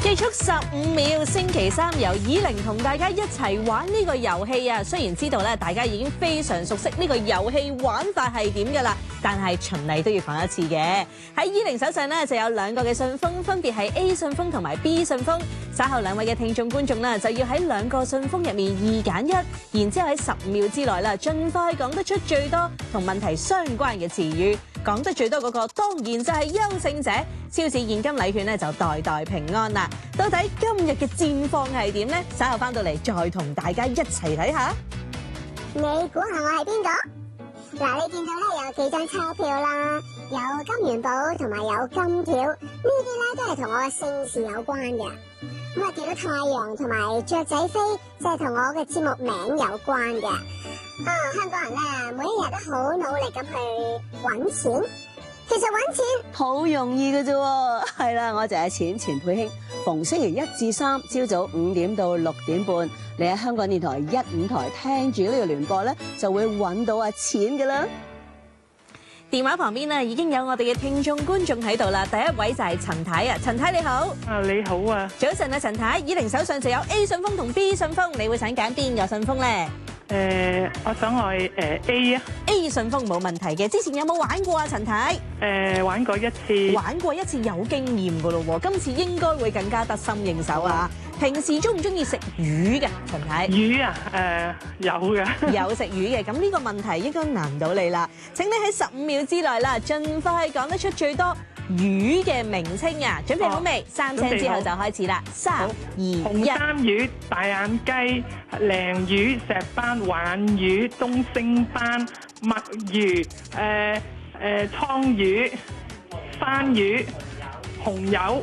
計速15秒，星期三由以玲同大家一齊玩呢個遊戲啊！雖然知道咧，大家已經非常熟悉呢個遊戲玩法係點㗎啦，但係循例都要講一次嘅。喺以玲手上咧就有2個嘅信封，分別係 A 信封同埋 B 信封。稍後2位嘅聽眾觀眾啦，就要喺2個信封入面2揀1，然之後喺15秒之內啦，盡快講得出最多同問題相關嘅詞語。講得最多嗰個當然就係優勝者，超市現金禮券咧就代代平安啦！到底今日嘅戰況係點呢？稍後翻到嚟再同大家一齊睇下。 你估下我係邊個？嗱，你見到咧有幾張鈔票啦，有金元寶同埋有金條，呢啲咧都係同我嘅姓氏有關嘅。咁啊，見到太陽同埋雀仔飛，即係同我嘅節目名有關嘅。香港人咧每一日都好努力咁去揾錢，其實揾錢好容易嘅啫喎，係啦，我就係錢佩卿，逢星期1至3朝早5點到6點半，你喺香港電台15台聽住呢個聯播咧，就會揾到阿錢㗎啦。 電話旁邊咧已經有我哋嘅聽眾觀眾喺度啦，第一位就係陳太啊，陳太你好。 你好啊。 早晨啊，陳太，以玲手上就有 A 信封同 B 信封，你會想揀邊個信封咧？ 我想去A 啊。 A 信封冇問題嘅，之前有冇玩過啊，陳太？ 玩過一次。 玩過一次有經驗噶咯喎，今次應該會更加得心應手啊！平時中唔中意食魚嘅，陳太？ 魚啊，有嘅。 有食魚嘅，咁呢個問題應該難唔到你啦。請你喺15秒之內啦，盡快講得出最多魚嘅名稱啊！準備好未？3聲之後就開始啦。3、2、1。 紅衫魚、大眼雞、鯪魚、石斑、鯇魚、東星斑、墨魚、倉魚、山魚、紅油、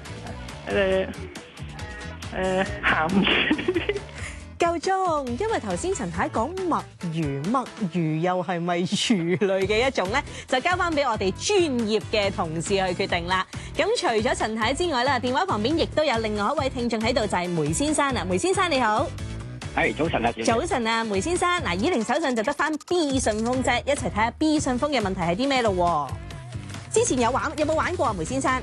鹹魚。 夠鐘，因為頭先陳太講墨魚，墨魚又係咪魚類嘅一種咧？就交翻俾我哋專業嘅同事去決定啦。咁除咗陳太之外啦，電話旁邊亦都有另外一位聽眾喺度，就係梅先生啊。梅先生你好， 係早晨啊， 早晨啊，梅先生。嗱，以玲手上就得翻 B 信封啫，一齊睇下 B 信封嘅問題係啲咩咯？之前有冇玩過啊，梅先生？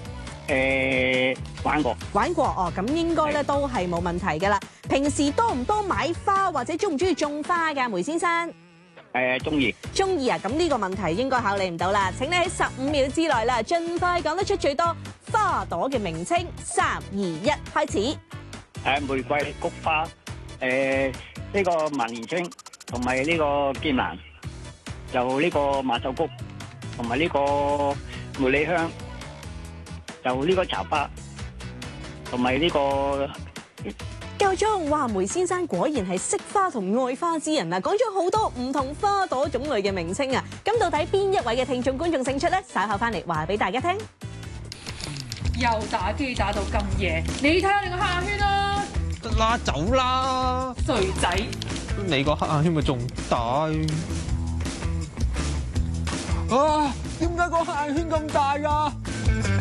玩過哦，咁應該咧都係冇問題噶啦。平時多唔多買花或者中唔中意種花噶，梅先生？ 中意。中意啊，咁呢個問題應該考慮唔到啦。請你喺15秒之內啦，盡快講得出最多花朵嘅名稱。3、2、1，開始。 玫瑰、菊花，呢個萬年青，同埋呢個劍蘭，就呢個馬手菊，同埋呢個茉莉香。就呢個茶花，同埋呢個夠鐘！哇，梅先生果然係識花同愛花之人啊！講咗好多唔同花朵種類嘅名稱啊！咁到底邊一位嘅聽眾觀眾勝出咧？稍後翻嚟話俾大家聽。 又打機打到咁夜，你睇下你個黑眼圈啦！ 得啦，走啦！ 衰仔， 你個黑眼圈咪仲大？啊！點解個黑眼圈咁大㗎？